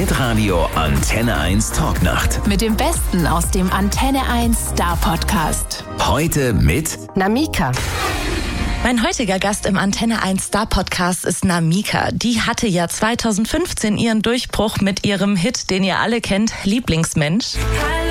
Hitradio Antenne 1 Talknacht. Mit dem Besten aus dem Antenne 1 Star Podcast. Heute mit Namika. Mein heutiger Gast im Antenne 1 Star Podcast ist Namika. Die hatte ja 2015 ihren Durchbruch mit ihrem Hit, den ihr alle kennt, Lieblingsmensch.